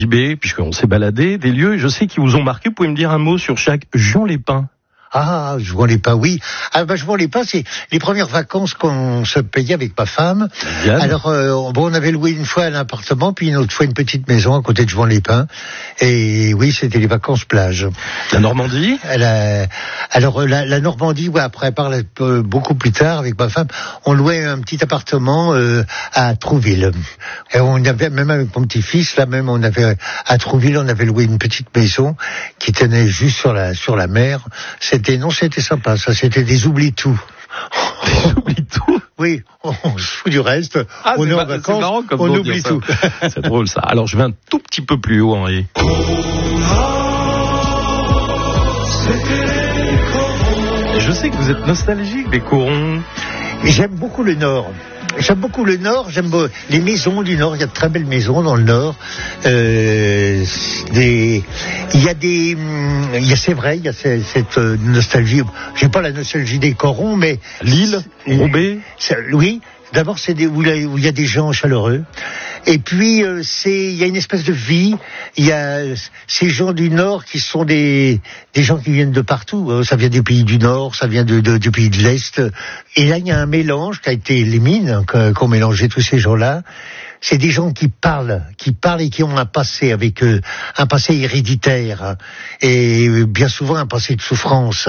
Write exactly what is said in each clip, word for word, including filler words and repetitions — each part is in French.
B, puisqu'on s'est baladé, des lieux, je sais, qui vous ont marqué. Vous pouvez me dire un mot sur chaque Juan-les-Pins? Ah, Juan-les-Pins, oui. Ah, bah, Juan-les-Pins, c'est les premières vacances qu'on se payait avec ma femme. Bien. Alors, euh, bon, on avait loué une fois un appartement, puis une autre fois une petite maison à côté de Juan-les-Pins. Et oui, c'était les vacances plage. La Normandie? La, alors, la, la Normandie, ouais, après, par euh, beaucoup plus tard, avec ma femme, on louait un petit appartement euh, à Trouville. Et on avait, même avec mon petit-fils, là même, on avait, à Trouville, on avait loué une petite maison qui tenait juste sur la, sur la mer. C'était C'était, non, c'était sympa, ça, c'était des oublie-tout. Des oublie-tout? Oui, on, on se fout du reste, ah, on est, est ma- en vacances, marrant, comme on pour oublie dire tout. C'est drôle, ça. Alors, je vais un tout petit peu plus haut, Henri. Je sais que vous êtes nostalgique des corons. J'aime beaucoup le Nord. J'aime beaucoup le Nord, j'aime beau- les maisons du Nord, il y a de très belles maisons dans le Nord. Euh, des, il y a des, hum, il y a, c'est vrai, il y a cette, cette euh, nostalgie, j'ai pas la nostalgie des corons, mais... Lille, Roubaix. C'est- Oui, d'abord c'est des, où il y a- où il y a des gens chaleureux. Et puis euh, c'est, il y a une espèce de vie. Il y a ces gens du Nord qui sont des des gens qui viennent de partout. hein. Ça vient des pays du Nord, ça vient de, de du pays de l'Est. Et là il y a un mélange qui a été les mines hein, que- qu'ont mélangé tous ces gens-là. C'est des gens qui parlent, qui parlent et qui ont un passé avec eux, un passé héréditaire et bien souvent un passé de souffrance.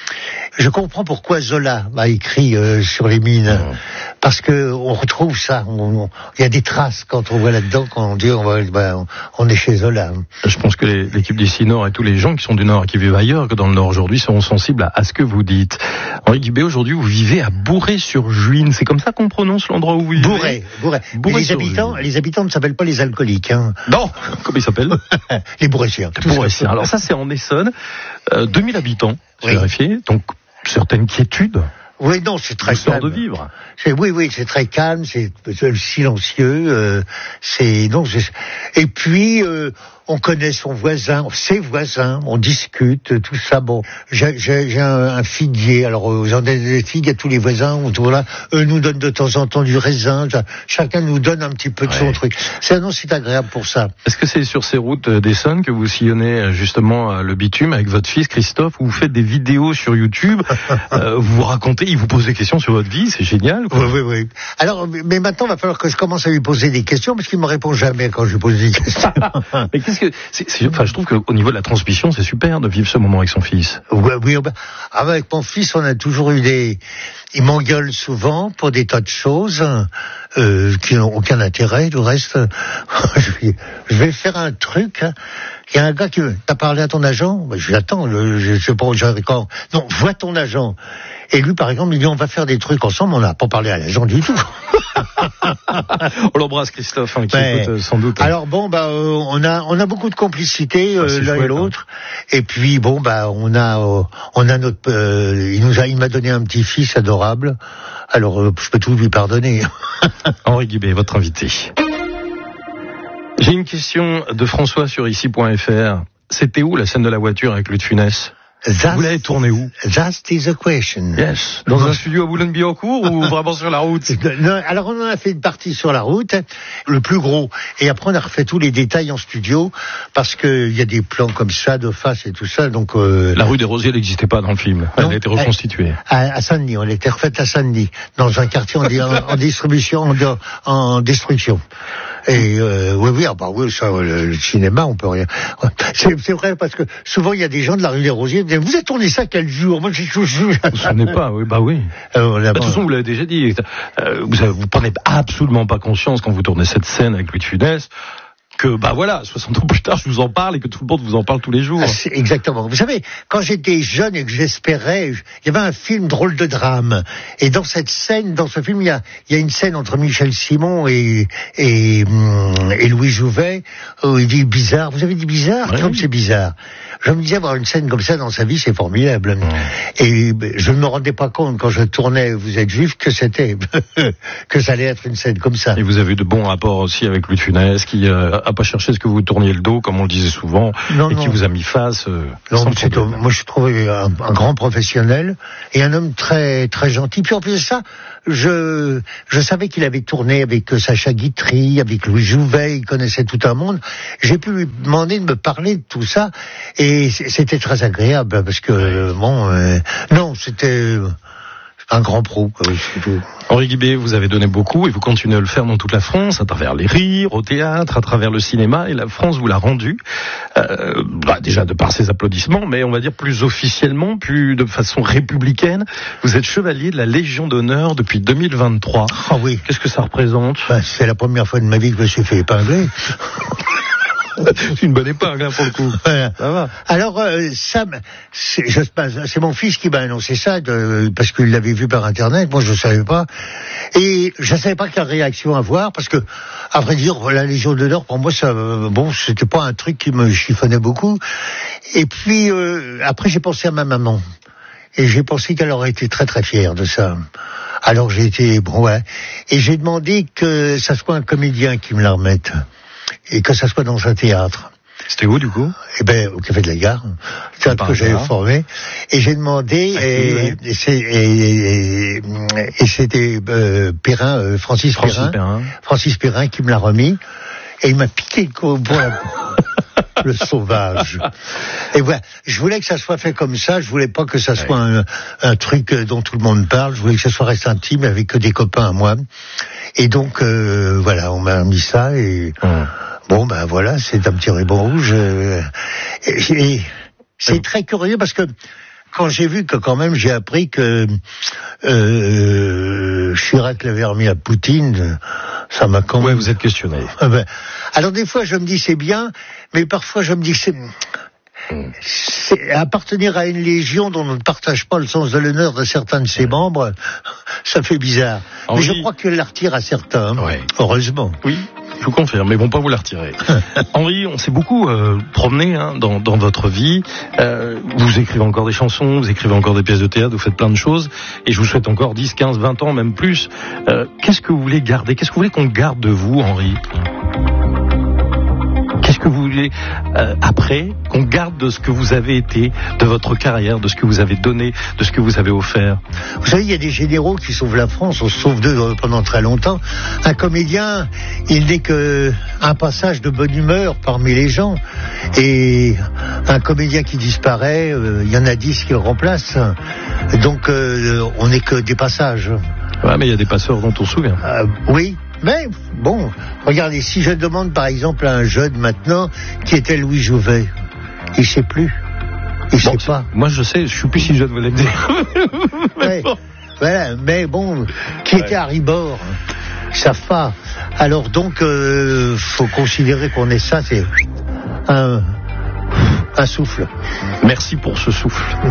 Je comprends pourquoi Zola a écrit euh, sur les mines, parce que on retrouve ça. On- on- Il y a des traces quand on voit là-dedans, quand on dit on, va, ben, on est chez Zola. Je pense que les- l'équipe d'ici Nord et tous les gens qui sont du Nord et qui vivent ailleurs que dans le Nord aujourd'hui seront sensibles à, à ce que vous dites. Henri Guibé, aujourd'hui, vous vivez à Bourré-sur-Juine. C'est comme ça qu'on prononce l'endroit où vous vivez? Bourré, Bourré. Mais les Bourré-sur-Juine. habitants, les habitants ne s'appellent pas les alcooliques. Hein. Non, comment il s'appelle? Les Bourréciens. tout ça. Bourré-sur. Alors ça, c'est en Essonne. Euh, deux mille habitants, j'ai Oui. vérifié. Donc, certaines quiétudes. Oui, non, c'est très Histoire calme. de vivre. C'est, oui, oui, c'est très calme, c'est, c'est silencieux. Euh, c'est donc. c'est- Et puis, euh, on connaît son voisin, ses voisins, on discute, tout ça. Bon, j'ai, j'ai, j'ai un, un figuier. Alors, euh, j'en ai des figues à tous les voisins. Autour là, eux nous donnent de temps en temps du raisin. Chacun nous donne un petit peu de son Ouais. truc. C'est non, c'est agréable pour ça. Est-ce que c'est sur ces routes euh, d'Essonne que vous sillonnez euh, justement euh, le bitume avec votre fils Christophe, où vous faites des vidéos sur YouTube, euh, vous vous racontez, il vous pose des questions sur votre vie, c'est génial, quoi. Oui, oui, oui. Alors, mais maintenant, il va falloir que je commence à lui poser des questions, parce qu'il me répond jamais quand je lui pose des questions. Mais qu'est-ce que c'est, c'est- enfin, je trouve qu'au niveau de la transmission, c'est super de vivre ce moment avec son fils. Oui, oui, bah, avec mon fils, on a toujours eu des... Il m'engueule souvent pour des tas de choses euh, qui n'ont aucun intérêt. Le reste, je vais- je vais faire un truc. hein. Il y a un gars qui veut... T'as parlé à ton agent? Bah, je l'attends. Je, je sais pas, je, quand... Non, vois ton agent. Et lui, par exemple, il dit on va faire des trucs ensemble. On n'a pas parlé à l'agent du tout. On l'embrasse Christophe, hein, qui Ouais. écoute euh, sans doute. Alors bon, bah, euh, on a, on a beaucoup de complicité euh, Ah, c'est l'un chouette, et l'autre. Et puis bon, bah, on a, euh, on a notre, euh, il nous a, il m'a donné un petit fils adorable. Alors, euh, je peux tout lui pardonner. Henri Guibé, votre invité. J'ai une question de François sur ici point f r. C'était où la scène de la voiture avec Louis de Funès? That, Vous l'avez tourné où? that is a question. Yes. Dans un studio à Boulogne-Billancourt ou vraiment sur la route? Non, alors on en a fait une partie sur la route, le plus gros, et après on a refait tous les détails en studio parce que il y a des plans comme ça de face et tout ça, donc euh, La rue des Rosiers n'existait pas dans le film. Elle Non. a été reconstituée. à, à Saint-Denis, on était refaite à Saint-Denis, dans un quartier en, en, en distribution, en, de- en destruction. Et euh, oui, oui, ah bah oui, ça, le, le cinéma, on peut rien. C'est, c'est vrai parce que souvent il y a des gens de la rue des Rosiers qui disent vous avez tourné ça quel jour? Moi j'ai toujours. Vous vous souvenez pas? Oui, bah oui. Euh, Bah, de toute façon, vous l'avez déjà dit. Euh, vous, avez, vous prenez absolument pas conscience quand vous tournez cette scène avec Louis de Funès que, bah voilà, soixante ans plus tard, je vous en parle et que tout le monde vous en parle tous les jours. Ah, c'est- exactement. Vous savez, quand j'étais jeune et que j'espérais, il y avait un film Drôle de drame. Et dans cette scène, dans ce film, il y a, il y a une scène entre Michel Simon et, et, hum, et Louis Jouvet où il dit bizarre. Vous avez dit bizarre? Ouais, Comme oui. c'est bizarre. Je me disais avoir une scène comme ça dans sa vie, c'est formidable. Et ben, je ne me rendais pas compte quand je tournais Vous êtes juif que c'était, que ça allait être une scène comme ça. Et vous avez eu de bons rapports aussi avec Louis de Funès qui euh, a n'a pas cherché à ce que vous tourniez le dos, comme on le disait souvent, non, et non. qui vous a mis face. Euh, non, c'est, moi, je trouvais un, un grand professionnel et un homme très très gentil. Puis en plus de ça, je je savais qu'il avait tourné avec Sacha Guitry, avec Louis Jouvet, il connaissait tout un monde. J'ai pu lui demander de me parler de tout ça et c'était très agréable parce que bon, euh, non, c'était un grand pro. Oui, Henri Guibé, vous avez donné beaucoup et vous continuez à le faire dans toute la France, à travers les rires, au théâtre, à travers le cinéma, et la France vous l'a rendu, euh, bah déjà de par ses applaudissements, mais on va dire plus officiellement, plus de façon républicaine. Vous êtes chevalier de la Légion d'honneur depuis deux mille vingt-trois. Ah oui. Qu'est-ce que ça représente? Ben, c'est la première fois de ma vie que je me suis fait épingler. C'est une bonne épingle, hein, pour le coup. Voilà. Ça va. Alors, euh, ça, c'est, je, c'est mon fils qui m'a annoncé ça, de, parce qu'il l'avait vu par Internet. Moi, je ne savais pas. Et je ne savais pas quelle réaction avoir, parce que, à vrai dire, la Légion d'honneur, pour moi, ça, bon, c'était pas un truc qui me chiffonnait beaucoup. Et puis, euh, après, j'ai pensé à ma maman. Et j'ai pensé qu'elle aurait été très, très fière de ça. Alors, j'ai été, bon, ouais. Et j'ai demandé que ça soit un comédien qui me la remette. Et que ça soit dans un théâtre. C'était où, du coup? Eh ben, au Café de la Gare, théâtre que j'avais formé. Et j'ai demandé, ah, et, oui. et, c'est, et, et, et c'était euh, Perrin, euh, Francis, Francis Perrin, Perrin, Francis Perrin qui me l'a remis. Et il m'a piqué le voilà, le sauvage. Et voilà, je voulais que ça soit fait comme ça. Je voulais pas que ça soit ouais. un, un truc dont tout le monde parle. Je voulais que ça soit resté intime avec que des copains à moi. Et donc, euh, voilà, on m'a mis ça et... Hum. Bon, ben voilà, c'est un petit ruban rouge. Euh, et, et c'est très curieux parce que quand j'ai vu que quand même j'ai appris que euh, Chirac l'avait remis à Poutine, ça m'a quand même... Ouais, vous êtes questionné. Euh, ben, alors des fois je me dis c'est bien, mais parfois je me dis que c'est... C'est appartenir à une légion dont on ne partage pas le sens de l'honneur de certains de ses membres, ça fait bizarre. Henri... Mais je crois qu'elle la retire à certains, ouais. Heureusement. Oui, je vous confirme, mais bon, pas vous la retirer. Henri, on s'est beaucoup euh, promené hein, dans, dans votre vie. Euh, vous écrivez encore des chansons, vous écrivez encore des pièces de théâtre, vous faites plein de choses, et je vous souhaite encore dix, quinze, vingt ans, même plus. Euh, qu'est-ce que vous voulez garder? Qu'est-ce que vous voulez qu'on garde de vous, Henri? Qu'est-ce que vous voulez euh, après qu'on garde de ce que vous avez été, de votre carrière, de ce que vous avez donné, de ce que vous avez offert? Vous savez, il y a des généraux qui sauvent la France, on se sauve d'eux pendant très longtemps. Un comédien, il n'est qu'un passage de bonne humeur parmi les gens. Et un comédien qui disparaît, euh, il y en a dix qui le remplacent. Donc euh, on n'est que des passages. Ouais, mais il y a des passeurs dont on se souvient. Euh, oui. Mais bon, regardez, si je demande par exemple à un jeune maintenant qui était Louis Jouvet, il ne sait plus. Il ne bon, sait pas. Moi je sais, je suis plus si jeune, vous allez me dire. mais ouais, bon. Voilà, mais bon, qui ouais. était à Ribord, ils savent pas. Alors donc, euh, faut considérer qu'on est ça, c'est un, un souffle. Merci pour ce souffle.